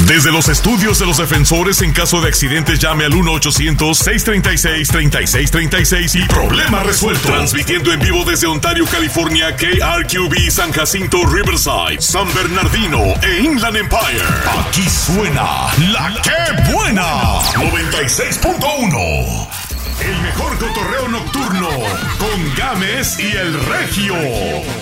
Desde los estudios de los defensores, en caso de accidentes, llame al 1-800-636-3636 y problema resuelto. Transmitiendo en vivo desde Ontario, California, KRQB, San Jacinto, Riverside, San Bernardino e Inland Empire. Aquí suena La Que Buena 96.1. El mejor cotorreo nocturno con Gámez y el Regio.